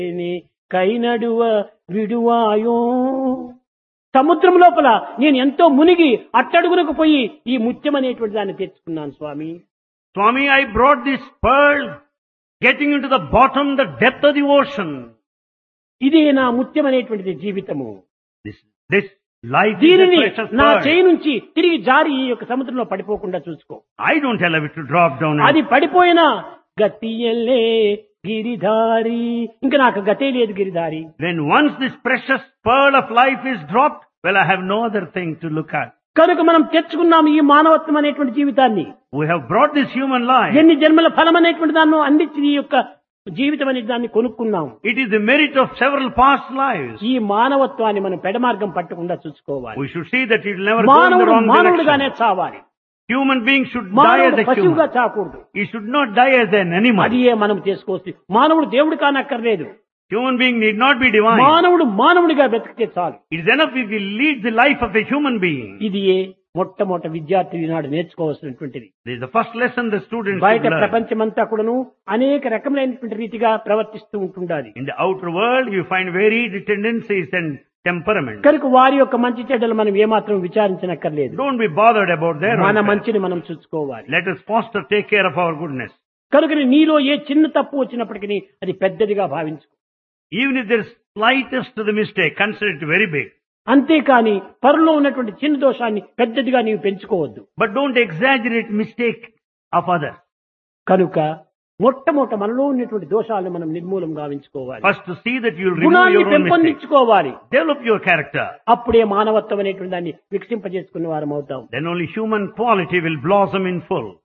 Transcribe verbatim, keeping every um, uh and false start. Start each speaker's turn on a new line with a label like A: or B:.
A: కైనడువ విడువాయో. సముద్రం లోపల నేను ఎంతో మునిగి అట్టడుగునకు పోయి ఈ ముత్యం అనేటువంటి దాన్ని తెచ్చుకున్నాను స్వామి.
B: Swami, I brought this pearl, getting into the bottom, the depth of the ocean.
A: ఇదే నా ముత్యం అనేటువంటిది జీవితము.
B: This, this life is a
A: దీనిని
B: precious
A: నా
B: pearl.
A: చేయి నుంచి తిరిగి జారి ఈ యొక్క సముద్రంలో పడిపోకుండా చూసుకో.
B: I don't allow it to drop down.
A: అది పడిపోయినా గతియల్లే గిరిధారి, ఇంకా నాకు గతే లేదు Giridhari.
B: When once this precious pearl of life is dropped, well, I have no other thing to look at.
A: కనుక మనం తెచ్చుకున్నాం ఈ మానవత్వం అనేటువంటి జీవితాన్ని.
B: We have brought this human life.
A: ఎన్ని జన్మల ఫలం అనేటువంటి దాన్ని అందించి ఈ యొక్క జీవితం అనే దాన్ని కొనుక్కున్నాం.
B: It is the merit of several past lives.
A: ఈ మానవత్వాన్ని మనం పెడమార్గం పట్టకుండా చూసుకోవాలి.
B: We should see that it will never go in the
A: మానవుడు
B: wrong
A: మానవుడుగానే
B: direction.
A: చావాలి.
B: Human being should die as
A: మానవుడు
B: a
A: పశువుగా
B: human.
A: చాకూడదు.
B: He should not die as an animal.
A: అది ఏ మనం చేసుకోవచ్చు. మానవుడు దేవుడు కానక్కర్లేదు.
B: Human being need not be divine.
A: మానవుడు మానవుడిగా బ్రతికితే చాలు.
B: It is enough if he leads the life of a human being.
A: ఇది ఏ మొట్టమొదటి విద్యార్థి ఈనాడు నేర్చుకోవాల్సినటువంటిది.
B: This is the first lesson the students
A: బయట
B: should learn.
A: ప్రపంచమంతా కూడాను అనేక రకములైనటువంటి రీతిగా ప్రవర్తిస్తూ ఉంటుండాలి.
B: In the outer world, you find varied tendencies and temperaments.
A: కనుక వారి యొక్క మంచి చెడ్డలు మనం ఏమాత్రం విచారించనక్కర్లేదు.
B: Don't be bothered about their
A: మన
B: welfare.
A: మంచిని మనం చూసుకోవాలి.
B: Let us foster, take care of our goodness.
A: కనుక నీలో ఏ చిన్న తప్పు వచ్చినప్పటికీ అది పెద్దదిగా భావించుకో.
B: Even if there is slightest to the mistake, consider it very big.
A: అంతేకాని పరులో ఉన్నటువంటి చిన్న దోషాన్ని పెద్దదిగా నీవు పెంచుకోవద్దు.
B: But don't exaggerate mistake of others.
A: కనుక మొట్టమొదట మనలో ఉన్నటువంటి దోషాలను మనం నిర్మూలం గావించుకోవాలి.
B: First to see that you will remove
A: గుణాన్ని
B: your own mistakes.
A: పెంపొందించుకోవాలి.
B: Develop your character.
A: అప్పుడే మానవత్వం అనేటువంటి దాన్ని వికసింపజేసుకున్న వారం అవుతాం.
B: Then only human quality will blossom in full.